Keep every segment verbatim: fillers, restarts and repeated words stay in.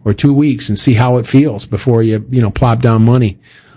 or two weeks and see how it feels before you, you know, plop down money.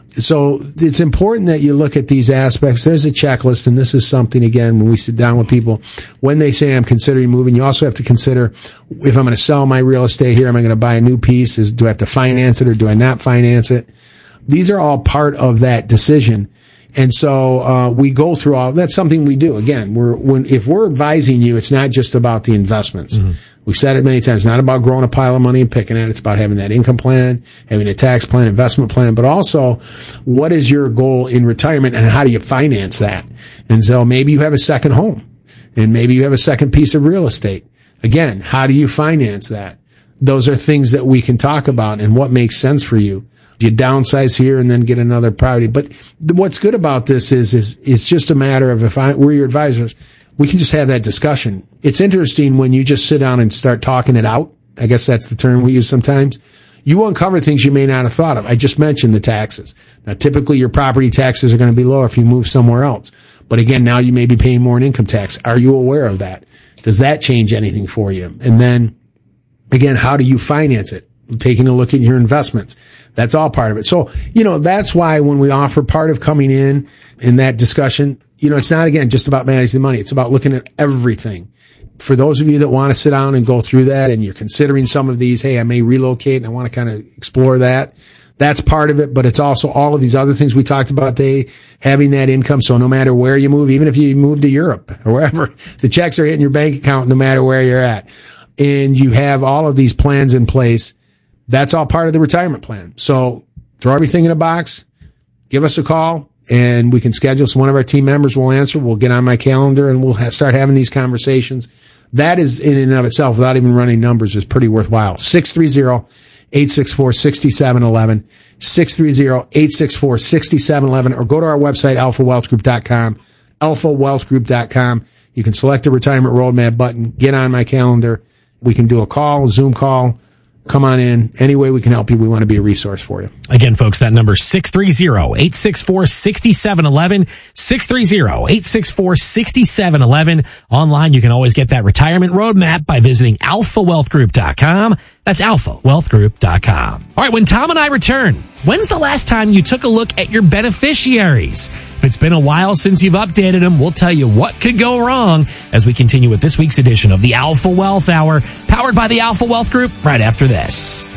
So it's important that you look at these aspects. There's a checklist, and this is something, again, when we sit down with people, when they say I'm considering moving, you also have to consider, if I'm going to sell my real estate here, am I going to buy a new piece? Is, do I have to finance it or do I not finance it? These are all part of that decision. And so, uh, we go through all, that's something we do. Again, we're, when, if we're advising you, it's not just about the investments. Mm-hmm. We've said it many times, it's not about growing a pile of money and picking it. It's about having that income plan, having a tax plan, investment plan, but also what is your goal in retirement and how do you finance that? And so maybe you have a second home and maybe you have a second piece of real estate. Again, how do you finance that? Those are things that we can talk about and what makes sense for you. Do you downsize here and then get another property? But what's good about this is, is it's just a matter of, if I we're your advisors, we can just have that discussion. It's interesting when you just sit down and start talking it out. I guess that's the term we use sometimes. You uncover things you may not have thought of. I just mentioned the taxes. Now, typically your property taxes are going to be lower if you move somewhere else. But again, now you may be paying more in income tax. Are you aware of that? Does that change anything for you? And then again, how do you finance it? Taking a look at your investments. That's all part of it. So, you know, that's why when we offer part of coming in in that discussion, you know, it's not, again, just about managing the money. It's about looking at everything. For those of you that want to sit down and go through that and you're considering some of these, hey, I may relocate and I want to kind of explore that. That's part of it, but it's also all of these other things we talked about, they having that income. So no matter where you move, even if you move to Europe or wherever, the checks are hitting your bank account no matter where you're at. And you have all of these plans in place. That's all part of the retirement plan. So throw everything in a box, give us a call, and we can schedule. So one of our team members will answer. We'll get on my calendar and we'll ha- start having these conversations. That is in and of itself, without even running numbers, is pretty worthwhile. six three zero, eight six four, six seven one one, six three zero, eight six four, six seven one one, or go to our website, alpha wealth group dot com, alpha wealth group dot com. You can select the retirement roadmap button, get on my calendar. We can do a call, Zoom call. Come on in. Any way we can help you, we want to be a resource for you. Again, folks, that number is six three zero, eight six four, six seven one one, six three zero, eight six four, six seven one one. Online, you can always get that retirement roadmap by visiting alpha wealth group dot com. That's alpha wealth group dot com. All right, when Tom and I return, when's the last time you took a look at your beneficiaries? If it's been a while since you've updated them, we'll tell you what could go wrong as we continue with this week's edition of the Alpha Wealth Hour, powered by the Alpha Wealth Group, right after this.